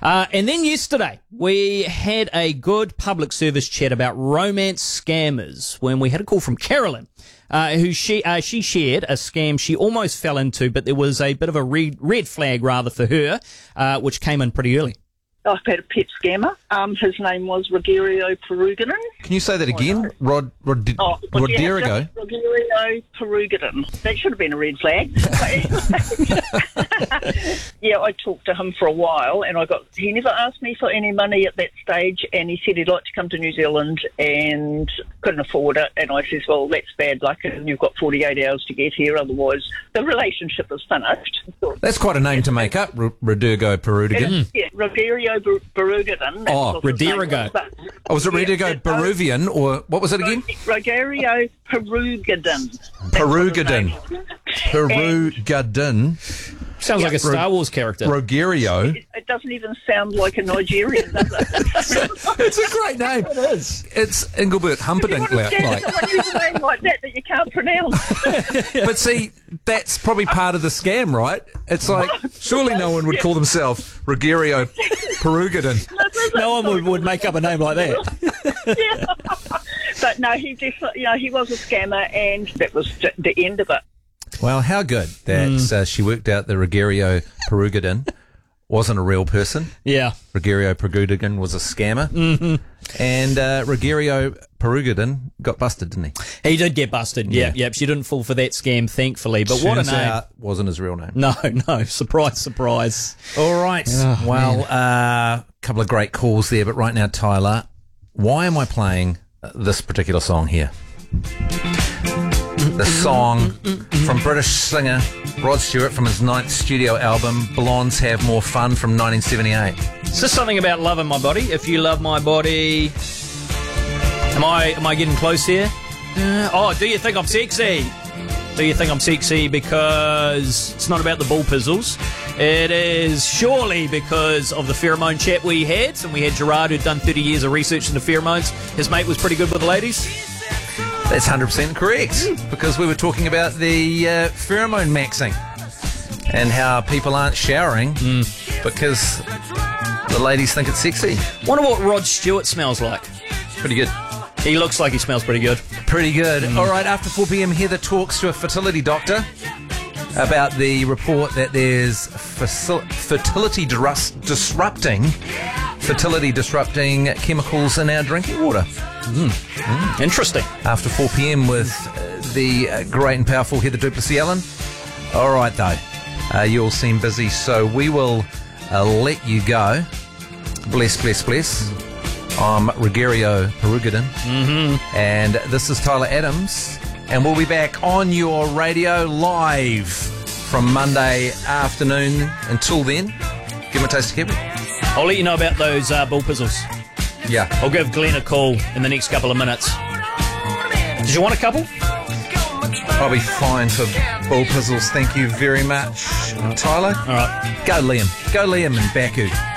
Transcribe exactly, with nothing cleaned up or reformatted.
Uh, and then yesterday, we had a good public service chat about romance scammers when we had a call from Carolyn, uh, who she uh, she shared a scam she almost fell into, but there was a bit of a red, red flag rather for her, uh, which came in pretty early. I've had a pet scammer. Um, his name was Rogerio Perugidan. Can you say that again? Rod, Rod, Oh, Roderigo? Yeah, Rogerio Perugidan. That should have been a red flag. Yeah, I talked to him for a while, and I got. He never asked me for any money at that stage, and he said he'd like to come to New Zealand and couldn't afford it. And I says, well, that's bad luck, and you've got forty-eight hours to get here, otherwise the relationship is finished. That's quite a name to make up, R- Roderigo Perugidan. Yeah, Rogerio Perugidan. Oh, Roderigo. Oh, was it Roderigo Yeah, Peruvian, or what was it again? Rogerio Perugidan. Perugidan. Perugidan. Sounds like a Star Wars character. Rogerio. It, it doesn't even sound like a Nigerian, does it? It's a great name. It is. It's Engelbert Humperdinck. You want to Like. someone use a name like that that you can't pronounce. But see, that's probably part of the scam, right? It's like, surely no one would call themselves Rogerio Perugidan. No one would, would make up a name like that. Yeah. But no, he definitely, you know, he was a scammer, and that was j- the end of it. Well, how good that Mm. uh, she worked out that Rogerio Perugidan wasn't a real person. Yeah. Rogerio Perugidan was a scammer. Mm-hmm. And uh, Rogerio Perugidan got busted, didn't he? He did get busted. Yeah, Yeah. yep. She didn't fall for that scam, thankfully. But what a Turns name. out wasn't his real name. No, no. Surprise, surprise. All right. Oh, well, a uh, couple of great calls there. But right now, Tyler, why am I playing this particular song here? The song from British singer Rod Stewart from his ninth studio album, Blondes Have More Fun, from nineteen seventy-eight. Is this something about loving my body? If you love my body... Am I am I getting close here? Uh, oh, do you think I'm sexy? Do you think I'm sexy because it's not about the bull pizzles? It is surely because of the pheromone chat we had, and we had Gerard, who'd done thirty years of research into pheromones. His mate was pretty good with the ladies. That's one hundred percent correct, because we were talking about the uh, pheromone maxing and how people aren't showering Mm. because the ladies think it's sexy. Wonder what Rod Stewart smells like. Pretty good. He looks like he smells pretty good. Pretty good. All right, after four p.m, Heather talks to a fertility doctor about the report that there's facil- fertility dis- disrupting fertility disrupting chemicals in our drinking water. Interesting. After four p.m. with uh, the uh, great and powerful Heather Duplessis-Allen. All right, though. Uh, you all seem busy, so we will uh, let you go. Bless, bless, bless. I'm Rogerio Perugidan. Mm-hmm. And this is Tyler Adams. And we'll be back on your radio live from Monday afternoon. Until then, give them a taste of heaven. I'll let you know about those uh, bull pizzles. Yeah. I'll give Glenn a call in the next couple of minutes. Did you want a couple? I'll be fine for bull pizzles. Thank you very much, Tyler. All right. Go Liam. Go Liam and Baku.